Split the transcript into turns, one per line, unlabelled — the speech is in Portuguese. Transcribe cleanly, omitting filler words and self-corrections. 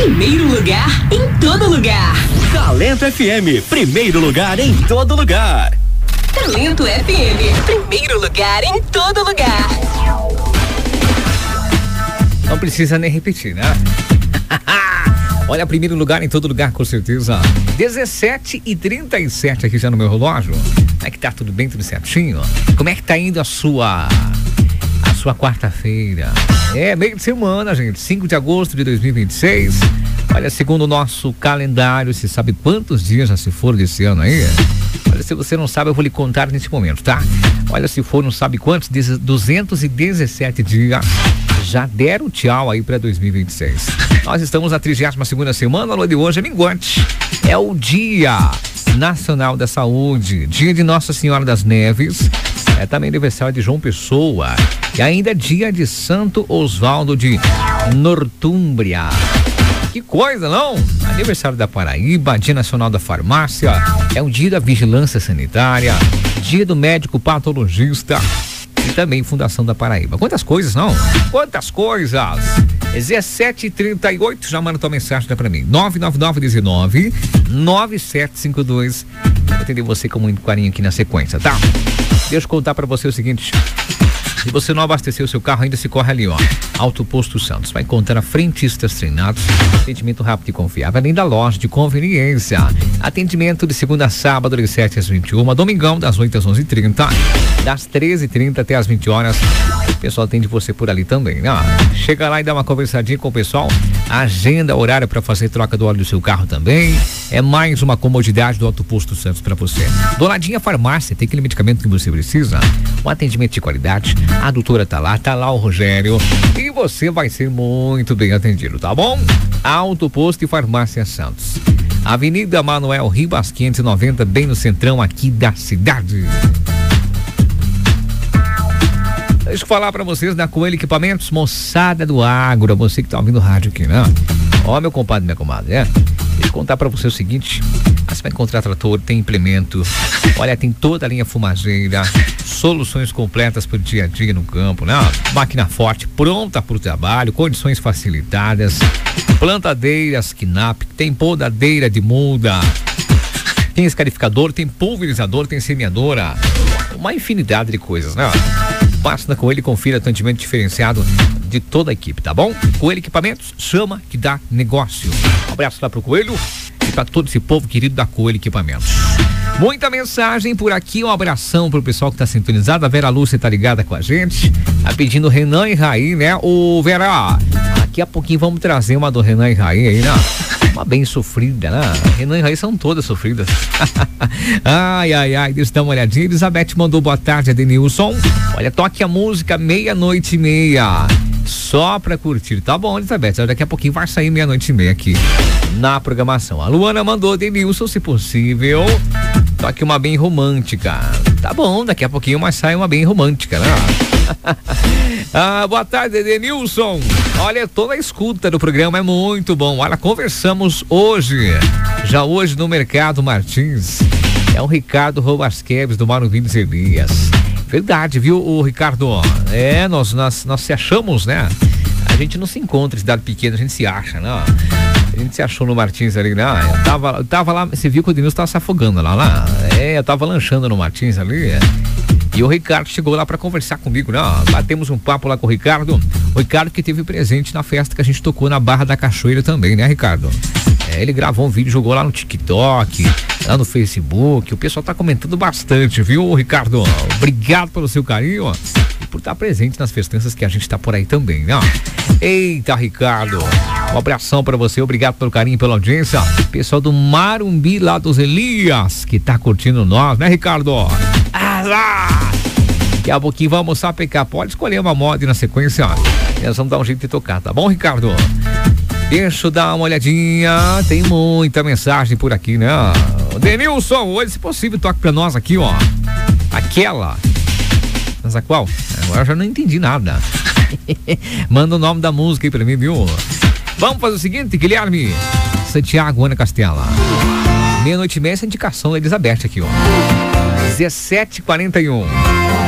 Primeiro lugar em todo lugar.
Talento FM, primeiro lugar em todo lugar.
Talento FM, primeiro lugar em todo lugar.
Não precisa nem repetir, né? Olha, primeiro lugar em todo lugar, com certeza. 17h37 aqui já no meu relógio. Como é que tá? Tudo bem? Tudo certinho? Como é que tá indo a sua quarta-feira? É, meio de semana, gente. 5 de agosto de 2026. Olha, segundo o nosso calendário, você sabe quantos dias já se foram desse ano aí? Olha, se você não sabe, eu vou lhe contar nesse momento, tá? Olha, se for, não sabe quantos, 217 dias já deram tchau aí para 2026. Nós estamos na 32ª semana, a lua de hoje é minguante. É o Dia Nacional da Saúde, dia de Nossa Senhora das Neves, é também aniversário de João Pessoa e ainda dia de Santo Osvaldo de Nortúmbria. Que coisa, não? Aniversário da Paraíba, Dia Nacional da Farmácia, é o dia da Vigilância Sanitária, dia do médico patologista e também Fundação da Paraíba. Quantas coisas, não? Quantas coisas! 17h38, já manda tua mensagem pra mim. 99919-9752. Vou atender você com muito carinho aqui na sequência, tá? Deixa eu contar pra você o seguinte. Se você não abasteceu o seu carro, ainda se corre ali, ó. Alto Posto Santos. Vai encontrar frentistas treinados, atendimento rápido e confiável, além da loja de conveniência. Atendimento de segunda a sábado, das 7 às 21, domingão, das 8 às 11h30, das 13h30 até às 20 horas. O pessoal atende você por ali também, né? Chega lá e dá uma conversadinha com o pessoal. Agenda horário para fazer troca do óleo do seu carro também. É mais uma comodidade do Alto Posto Santos para você. Donadinha Farmácia, tem aquele medicamento que você precisa. Um atendimento de qualidade. A doutora tá lá o Rogério. E você vai ser muito bem atendido, tá bom? Alto Posto e Farmácia Santos. Avenida Manuel Ribas 590, bem no centrão aqui da cidade. Deixa eu falar pra vocês da Coelho Equipamentos, moçada do agro, você que tá ouvindo o rádio aqui, né? Ó, meu compadre, minha comadre, Deixa eu contar pra você o seguinte, você vai encontrar trator, tem implemento, olha, tem toda a linha fumageira, soluções completas pro dia a dia no campo, né? Máquina forte, pronta pro trabalho, condições facilitadas, plantadeiras, KNAP, tem podadeira de muda, tem escarificador, tem pulverizador, tem semeadora, uma infinidade de coisas, né? Passa com ele e confira atendimento diferenciado de toda a equipe, tá bom? Coelho Equipamentos, chama que dá negócio. Um abraço lá pro Coelho e pra todo esse povo querido da Coelho Equipamentos. Muita mensagem por aqui, um abração pro pessoal que tá sintonizado. A Vera Lúcia tá ligada com a gente, tá pedindo Renan e Raí, né? Ô Vera, daqui a pouquinho vamos trazer uma do Renan e Raí aí, né? Uma bem sofrida, né? Renan e Raí são todas sofridas. Ai, deixa eu dar uma olhadinha. Elizabeth mandou boa tarde, Adenilson. Olha, toque a música 00:30. Só pra curtir. Tá bom, Elizabeth. Daqui a pouquinho vai sair 00:30 aqui na programação. A Luana mandou, Adenilson, se possível, toque uma bem romântica. Tá bom, daqui a pouquinho mas sai uma bem romântica, né? Boa tarde, Edenilson. Olha, toda a escuta do programa é muito bom. Olha, conversamos hoje no Mercado Martins. É o Ricardo Robasqueves do Maruvides Elias. Verdade, viu, o Ricardo? Nós se achamos, né? A gente não se encontra em cidade pequena, a gente se acha, né? A gente se achou no Martins ali, né? Eu tava lá, você viu que o Denilson tava se afogando lá. Eu tava lanchando no Martins ali, E o Ricardo chegou lá para conversar comigo, né? Batemos um papo lá com o Ricardo. O Ricardo que teve presente na festa que a gente tocou na Barra da Cachoeira também, né, Ricardo? Ele gravou um vídeo, jogou lá no TikTok, lá no Facebook. O pessoal tá comentando bastante, viu, Ricardo? Obrigado pelo seu carinho e por estar presente nas festanças que a gente tá por aí também, né? Eita, Ricardo, um abração para você, obrigado pelo carinho e pela audiência. Pessoal do Marumbi lá dos Elias, que tá curtindo nós, né, Ricardo? Daqui a pouquinho vamos almoçar, PK. Pode escolher uma moda na sequência, nós vamos dar um jeito de tocar, tá bom, Ricardo? Deixa eu dar uma olhadinha, tem muita mensagem por aqui, né? Denilson, hoje, se possível, toque pra nós aqui, ó. Aquela. Mas a qual? Agora eu já não entendi nada. Manda o nome da música aí pra mim, viu? Vamos fazer o seguinte, Guilherme. Santiago, Ana Castela. 00:30, essa indicação da Elizabeth aqui, ó. 17h41.